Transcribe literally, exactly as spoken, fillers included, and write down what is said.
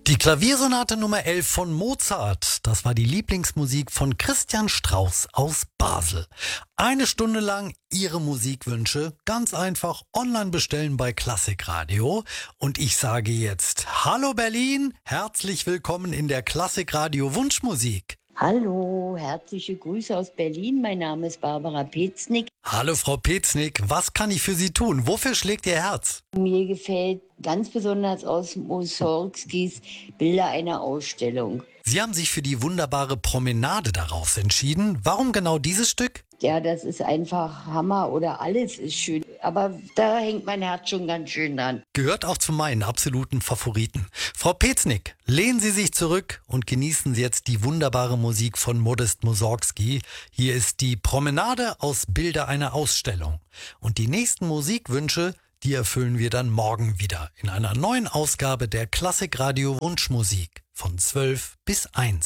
Die Klaviersonate Nummer elf von Mozart, das war die Lieblingsmusik von Christian Strauss aus Basel. Eine Stunde lang Ihre Musikwünsche ganz einfach online bestellen bei Klassikradio. Und ich sage jetzt Hallo Berlin, herzlich willkommen in der Klassikradio Wunschmusik. Hallo, herzliche Grüße aus Berlin. Mein Name ist Barbara Peznik. Hallo Frau Peznik, was kann ich für Sie tun? Wofür schlägt Ihr Herz? Mir gefällt ganz besonders aus Mussorgskis Bilder einer Ausstellung. Sie haben sich für die wunderbare Promenade daraus entschieden. Warum genau dieses Stück? Ja, das ist einfach Hammer oder alles ist schön. Aber da hängt mein Herz schon ganz schön dran. Gehört auch zu meinen absoluten Favoriten. Frau Peznik, lehnen Sie sich zurück und genießen Sie jetzt die wunderbare Musik von Modest Mussorgsky. Hier ist die Promenade aus Bilder einer Ausstellung. Und die nächsten Musikwünsche, die erfüllen wir dann morgen wieder in einer neuen Ausgabe der Klassikradio Wunschmusik von zwölf bis eins.